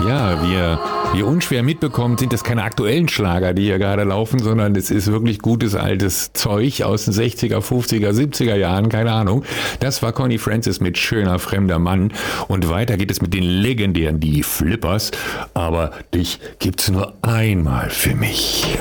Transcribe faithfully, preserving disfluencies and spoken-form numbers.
Ja, wie ihr, wie ihr unschwer mitbekommt, sind das keine aktuellen Schlager, die hier gerade laufen, sondern es ist wirklich gutes altes Zeug aus den sechziger, fünfziger, siebziger Jahren, keine Ahnung. Das war Connie Francis mit Schöner fremder Mann. Und weiter geht es mit den legendären Die Flippers. Aber dich gibt's nur einmal für mich.